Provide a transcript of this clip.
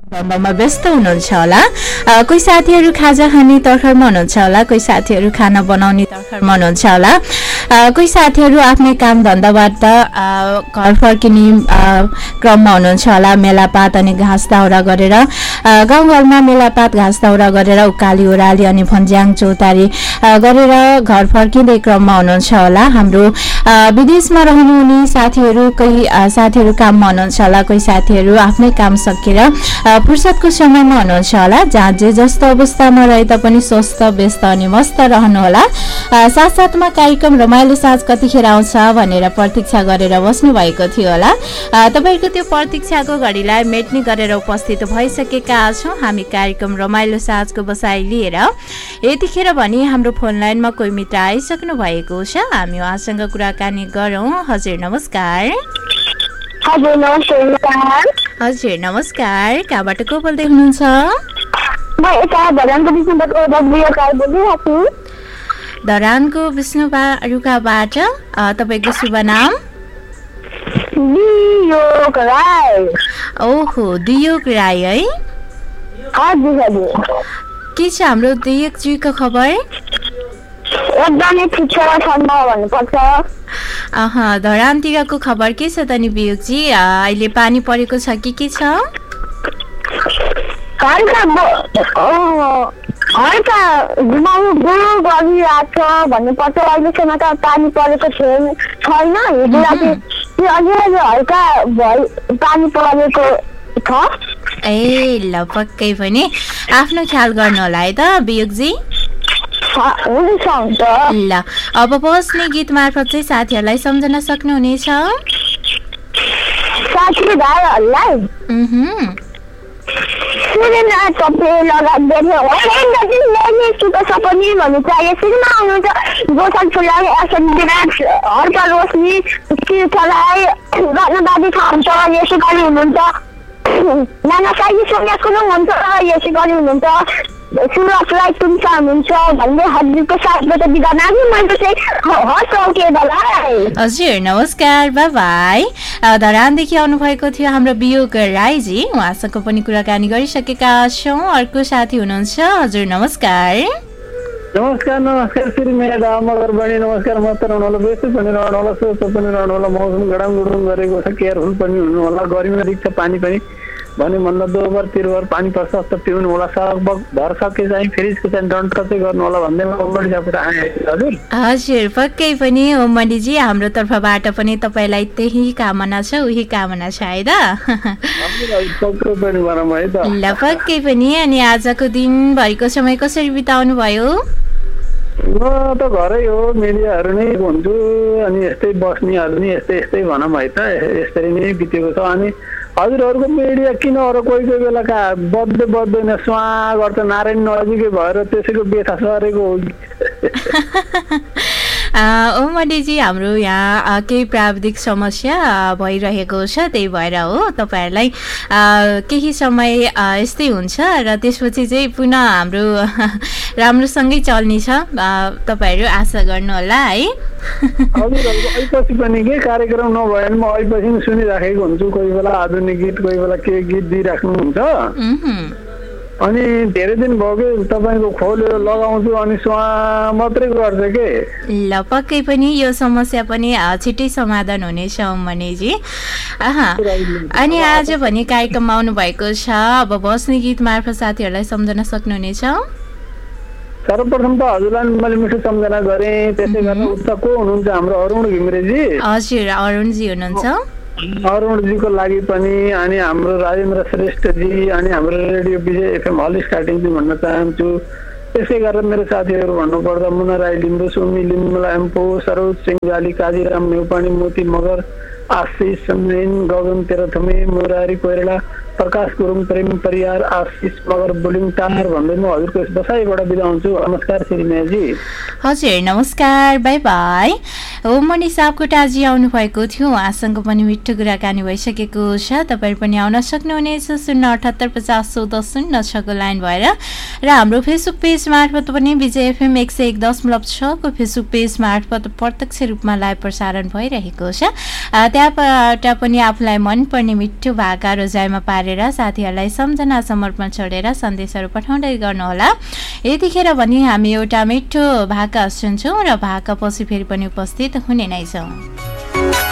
बम्बमा व्यस्त हुनुहुन्छ होला। कोही साथीहरू खाजा खाने तर्खरमा हुनुहुन्छ होला, कोही साथीहरू खाना बनाउने तर्खरमा हुनुहुन्छ होला, कोही साथीहरू आफ्नै काम धन्दाबाट घर फर्किने क्रममा हुनुहुन्छ होला। मेलापात अनि घाँस दाउरा गरेर गाउँघरमा मेलापात घाँस दाउरा गरेर उकाली ओह्राली अनि फन्ज्याङ चौतारी गरेर घर फर्किँदै क्रममा हुनुहुन्छ होला। हाम्रो विदेशमा रहनुहुने साथीहरू, कोही साथीहरू काममा हुनुहुन्छ होला, कोही साथीहरू आफ्नै काम सकेर फुर्सदको समयमा हुनुहुन्छ होला। जहाँ जे जस्तो अवस्थामा रहे तापनि स्वस्थ व्यस्त अनि मस्त रहनुहोला। साथसाथमा कार्यक्रम रमाइलो साँझ कतिखेर आउँछ भनेर प्रतीक्षा गरेर बस्नु भएको थियो होला। तपाईँको त्यो प्रतीक्षाको घडीलाई मेट्ने गरेर उपस्थित भइसकेका छौँ हामी कार्यक्रम रमाइलो साँझको बसाइ लिएर। यतिखेर भने हाम्रो फोन लाइनमा कोही मित्र आइसक्नु भएको छ, हामी उहाँसँग कुराकानी गरौँ। हजुर नमस्कार। हजुर नमस्कार, कहाँबाट को बोल्दै हुनुहुन्छ? धरानको विष्णुबारुकाबाट। तपाईँको शुभ नाम? ओहो, दियोग राई है? के छ हाम्रो दियोकजीको खबर? एकदमै ठिक छ, ठन्डा भन्नुपर्छ। धरानतिरको खबर के छ त नि वियोगजी? अहिले पानी परेको छ कि के छ? हल्का गरिरहेको छ भन्नुपर्छ। अहिलेसम्म त पानी परेको छैन, हिजो राति अलि हल्का पानी परेको छ। ए ल, पक्कै पनि आफ्नो ख्याल गर्नु होला है त वियोगजी। ल, अब बस्ने गीत मार्फत चाहिँ साथीहरूलाई सम्झन सक्नुहुनेछ? साथी भाइहरूलाई सपनी भन्नु चाहिँ यसरीमा आउनुहुन्छ। गोसल फुलाई एसन विराट हर्का रोशनी तीर्थलाई रत्नदादी खान्छ यसै गरी हुनुहुन्छ। नाना साइजी सोनिया कुलुङ हुन्छ यसै गरी हुनुहुन्छ। सुरतलाई तुमसा हुनुहुन्छ भन्दै हजुरको साथबाट बिदा माग्नु। मैले चाहिँ हस् ओके हजुर नमस्कार, बाई बाई। धरानदेखि आउनुभएको थियो हाम्रो वियोग राईजी, उहाँसँग पनि कुराकानी गरिसकेका छौँ। अर्को साथी हुनुहुन्छ। हजुर नमस्कार। नमस्कार नमस्कार श्री म्याडम, मगर बढी नमस्कार। मस्त रहनु होला, व्यस्त पनि रहनु होला, स्वस्थ पनि रहनु होला। मौसम गडम गुडुम गरेको छ, केयरफुल पनि हुनु होला। गर्मीमा दिक्छ पानी पनि भने भन्दा दोबर तिरबर पानी पर्छ जस्तो पिउनु होला। सकबक भर सके चाहिँ फ्रिजको चाहिँ डन्ट चाहिँ गर्नु होला भन्दै हजुर। हजुर पक्कै पनि ओमडीजी, हाम्रो तर्फबाट पनि तपाईँलाई त्यही कामना छ, उही कामना छ है त? ल पक्कै पनि। अनि आजको दिनभरिको समय कसरी बिताउनु भयो? म त घरै हो, मिडियाहरू नै हुन्छु अनि यस्तै बस्नेहरू नि यस्तै भनौँ है त, यसरी नै बितेको छ। अनि हजुरहरूको मिडिया किन अरू कोही कोही बेला बढ्दैन स्वा गर्छ, नारायण नजिकै भएर त्यसैको बेथा सरेको हो। ओमडीजी, हाम्रो यहाँ केही प्राविधिक समस्या भइरहेको छ, त्यही भएर हो तपाईँहरूलाई केही समय यस्तै हुन्छ र त्यसपछि चाहिँ पुनः हाम्रो राम्रोसँगै चल्नेछ, तपाईँहरू आशा गर्नुहोला है। अहिले पनि के कार्यक्रम नभए पनि म अहिले पनि सुनिराखेको हुन्छु। कोही बेला आधुनिक गीत, कोही बेला के गीत दिइराख्नुहुन्छ। अनि धेरै दिन भयो कि तपाईँको खोल्यो लगाउँछु अनि स्वा मात्रै गर्छ के। ल पक्कै पनि यो समस्या पनि छिट्टै समाधान हुनेछ ओमनीजी। अनि आज भने कार्यक्रममा आउनु भएको छ, अब बस्ने गीत मार्फत साथीहरूलाई सम्झन सक्नुहुनेछ? सर्वप्रथम त हजुरलाई मैले मिठो सम्झना गरेँ। त्यसै गरेर उता को हुनुहुन्छ हाम्रो अरुण घिमिरेजी? हजुर अरुणजी हुनुहुन्छ। अरुणजीको लागि पनि अनि हाम्रो राजेन्द्र श्रेष्ठजी अनि हाम्रो रेडियो विजय एफएम हल स्टार्टिङजी भन्न चाहन्छु। त्यसै गरेर मेरो साथीहरू भन्नुपर्दा मुना राई लिम्बू, सुमी लिम्बुला एम्पो, सरोज सिंह, काजीराम नेउपानी, मोती मगर, आशिष समरेन, गगन तेह्रथमे, मुरारी कोइराला, प्रकाश गुरुङ, प्रेम परियार, आशिष मगर, बुलिङ टार भन्दै म हजुरको बसाइबाट बिदा हुन्छु। नमस्कार श्रीमायाजी। हजुर नमस्कार, बाई बाई। ओमनी सापकोटाजी आउनुभएको थियो, उहाँसँग पनि मिठो कुराकानी भइसकेको छ। तपाईँ पनि आउन सक्नुहुनेछ 078501406 को लाइन भएर र हाम्रो फेसबुक पेज मार्फत पनि विजय एफएम 101.6 को फेसबुक पेज मार्फत प्रत्यक्ष रूपमा लाइभ प्रसारण भइरहेको छ। त्यहाँबाट पनि आफूलाई मनपर्ने मिठो भाका रोजाइमा पारेर गरेर साथीहरूलाई सम्झना समर्पण छोडेर सन्देशहरू पठाउँदै गर्नुहोला। यतिखेर भने हामी एउटा मिठो भाका सुन्छौँ र भाका पछि फेरि पनि उपस्थित हुने नै छौँ।